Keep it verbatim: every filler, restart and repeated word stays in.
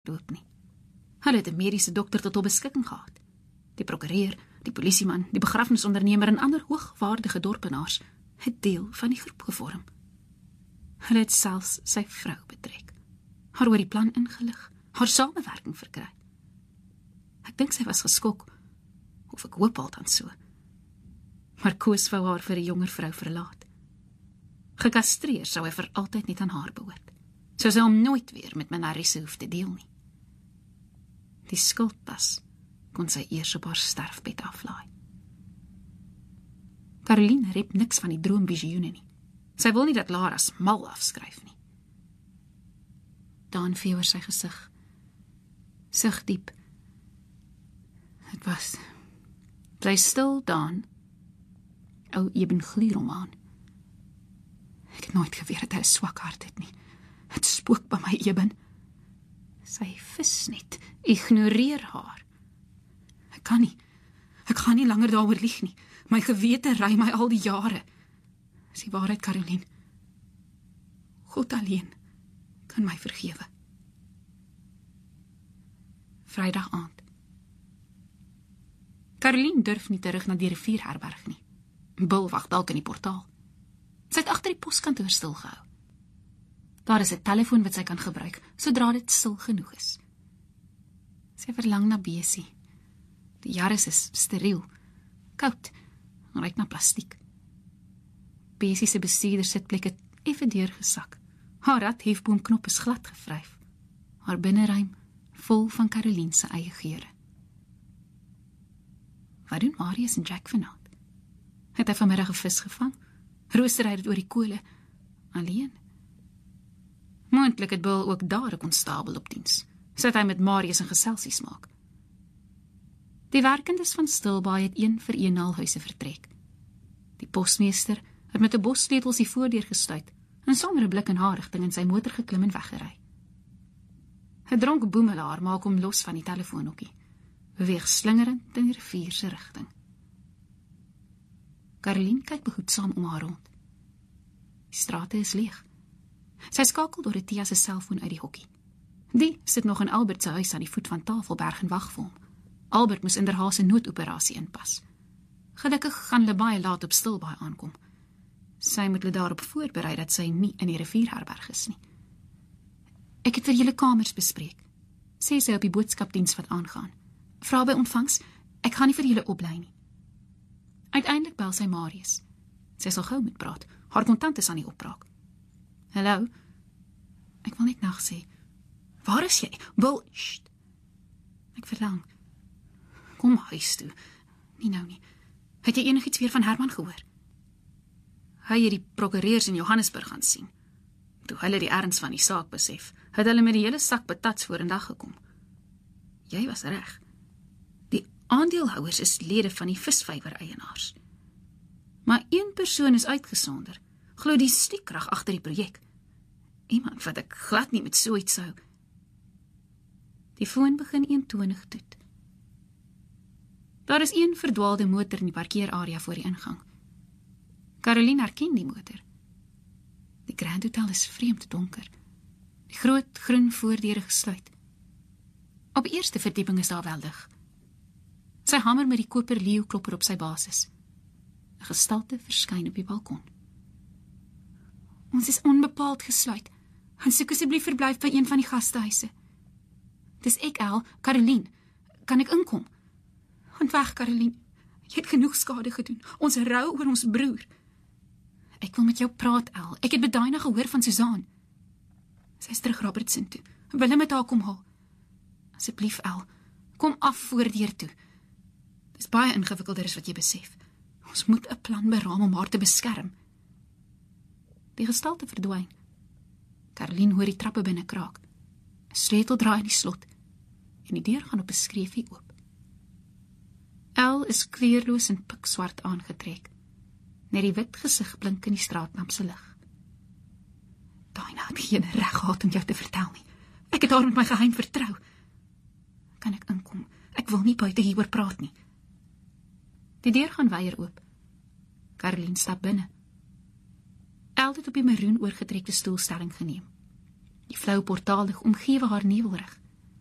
loop nie. Hulle het 'n mediese dokter tot hul beskikking gehad. Die prokureur, die polisieman, die begrafnisondernemer en ander hoogwaardige dorpenaars het deel van die groep gevorm. Hulle het selfs sy vrou betrek, haar oor die plan ingelig, haar samewerking verkry. Ek dink sy was geskok, of ek hoop althans so. Maar Koos wou haar vir 'n jonger vrou verlaat. Gekastreer sou hy vir altyd net aan haar behoort. Sou sy hom nooit weer met Menarisse hoef te deel nie. Die skuldtas kon sy eers op haar sterfbed aflaai. Caroline rep niks van die droomvisioene nie. Sy wil nie dat Lara mal afskryf nie. Daan vee oor sy gesig. Sug diep. Het was. Bly stil, Daan. Ou Eben gluur hom aan. Ek het nooit geweet dat hy 'n swak hart het nie. Het spook by my, Eben. Sy vis net. Ignoreer haar. Ek kan nie. Ek gaan nie langer daaroor lieg nie. My gewete ry my al die jare. Dis die waarheid, Caroline. God alleen kan my vergewe. Vrydag aand. Caroline durf nie terug na die rivierherberg nie. Bill wag dalk in die portaal. Sy het agter die poskantoor stilgehou. Daar is 'n telefoon wat sy kan gebruik, sodra dit stil genoeg is. Sy verlang na Besie. Die Yaris is steriel, koud, en ruik na plastiek. Besie se bestuurder sitplek het effe deurgesak. Haar radhefboomknop is glad gevryf. Haar binneruim vol van Caroline se eie geure. Wat doen Marius en Jack vanaand? Het hy vanmiddag 'n vis gevang? Rooster hy dit oor die kole? Alleen? Moontlik het Bill ook daar 'n konstabel op diens. Sit hy met Marius en geselsies maak. Die werkendes van Stilbaai het een vir een al huise vertrek. Die posmeester het met 'n bos sleutels die voordeur gestuit en sonder 'n blik in haar rigting in sy motor geklim en weggery. 'n Dronk boemelaar maak hom los van die telefoonhokkie, beweeg slingerend in die rivier se rigting. Caroline kyk behoedsaam om haar rond. Die strate is leeg. Sy skakel Dorothea se selfoon uit die hokkie. Die sit nog in Albert se huis aan die voet van Tafelberg en wag vir hom. Albert moes inderhaas 'n noodoperasie inpas. Gelukkig gaan hulle baie laat op Stilbaai aankom. Sy moet hulle daarop voorberei dat sy nie in die rivierherberg is nie. Ek het vir julle kamers bespreek, sê sy op die boodskapdiens wat aangaan. Vra by ontvangs, ek gaan nie vir julle oplei nie. Uiteindelik bel sy Marius. Sy sal gou moet praat, haar kontant is aan die opbraak. Hallo, ek wil net nag sê. Waar is jy? Wil, sst. Ek verlang. Kom huis toe. Nie nou nie. Het jy enigiets weer van Herman gehoor? Hy het die prokureurs in Johannesburg gaan sien. Toe hulle die erns van die saak besef, het hulle met die hele sak patats vorendag gekom. Jy was reg. Die aandeelhouers is lede van die visvywer-eienaars. Maar een persoon is uitgesonder, glo die stiekrag agter die projek. Iemand wat ek glad nie met so iets sou. Die foon begin eentonig toet. Daar is een verdwaalde motor in die parkeerarea voor die ingang. Caroline herken die motor. Die Grand Hotel is vreemd donker. Die groot groen voordeure gesluit. Op die eerste verdieping is daar wel lig. Sy hamer met die koper leeuklopper op sy basis. 'n Gestalte verskyn op die balkon. Ons is onbepaald gesluit. Gaan soek asseblief verblyf by een van die gastehuise. Dis ek, El, Caroline. Kan ek inkom? Gaan weg, Caroline. Jy het genoeg skade gedoen. Ons rou oor ons broer. Ek wil met jou praat, El. Ek het bedaai na gehoor van Suzaan. Sy is terug Robertson toe. Wil hy met haar kom haal? Asseblief, El. Kom af voordeur toe. Dis baie ingewikkelder as wat jy besef. Ons moet 'n plan beraam om haar te beskerm. Die gestalte verdwyn. Caroline hoor die trappe binne kraak. 'n Sleutel draai in die slot en die deur gaan op 'n skreefie oop. El is kleurloos en pikswart aangetrek. Net die wit gesig blink in die straatlamp se lig. Daina het geen reg gehad om jou te vertel nie. Ek het haar met my geheim vertrou. Kan ek inkom? Ek wil nie buite hieroor praat nie. Die deur gaan weier oop. Caroline stap binne. El het op die maroen oorgetrekte stoelstelling geneem. Die flou portaal lig omgewe haar nevelrig.